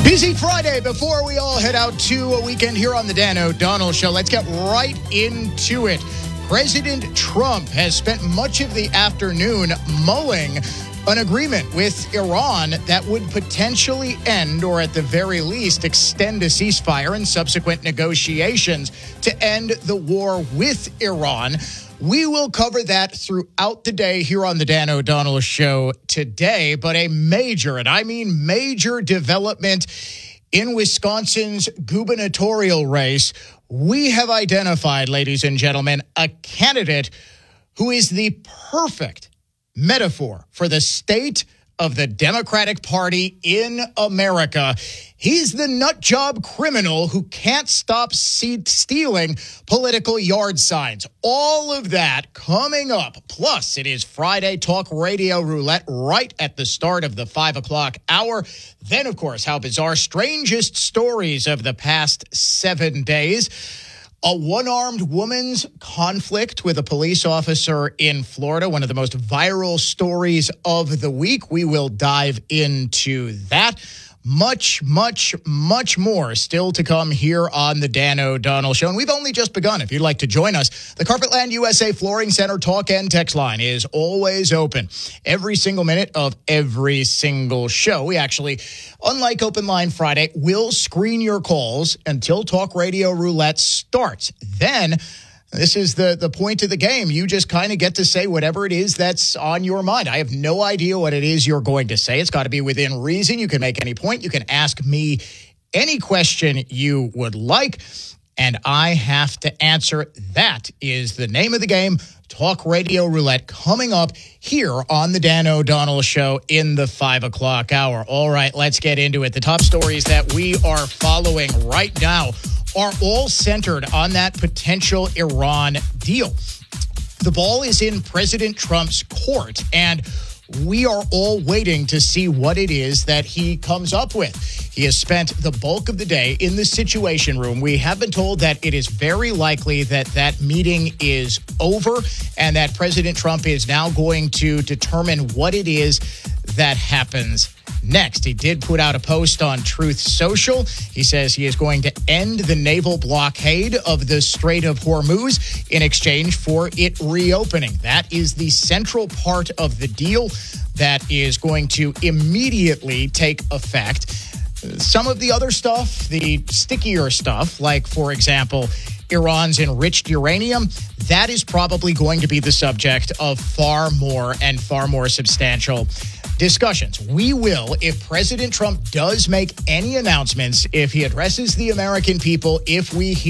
Busy Friday before we all head out to a weekend here on the Dan O'Donnell Show. Let's get right into it. President Trump has spent much of the afternoon mulling an agreement with Iran that would potentially end, or at the very least extend a ceasefire and subsequent negotiations to end the war with Iran. We will cover that throughout the day here on the Dan O'Donnell Show today, but a major, and I mean major development in Wisconsin's gubernatorial race. We have identified, ladies and gentlemen, a candidate who is the perfect metaphor for the state of the Democratic Party in America. He's the nutjob criminal who can't stop stealing political yard signs. All of that coming up. Plus, it is Friday Talk Radio Roulette right at the start of the 5 o'clock hour. Then, of course, how bizarre, strangest stories of the past 7 days. A one-armed woman's conflict with a police officer in Florida, one of the most viral stories of the week. We will dive into that. Much, much, much more still to come here on the Dan O'Donnell Show. And we've only just begun. If you'd like to join us, the Carpetland USA Flooring Center talk and text line is always open. Every single minute of every single show. We actually, unlike Open Line Friday, will screen your calls until Talk Radio Roulette starts. Then, this is the point of the game. You just kind of get to say whatever it is that's on your mind. I have no idea what it is you're going to say. It's got to be within reason. You can make any point. You can ask me any question you would like, and I have to answer. That is the name of the game. Talk Radio Roulette coming up here on the Dan O'Donnell Show in the 5 o'clock hour. All right, let's get into it. The top stories that we are following right now are all centered on that potential Iran deal. The ball is in President Trump's court, and we are all waiting to see what it is that he comes up with. He has spent the bulk of the day in the Situation Room. We have been told that it is very likely that that meeting is over and that President Trump is now going to determine what it is that happens next. He did put out a post on Truth Social. He says he is going to end the naval blockade of the Strait of Hormuz in exchange for it reopening. That is the central part of the deal that is going to immediately take effect. Some of the other stuff, the stickier stuff, like, for example, Iran's enriched uranium, that is probably going to be the subject of far more and far more substantial discussions. We will, if President Trump does make any announcements, if he addresses the American people, if we hear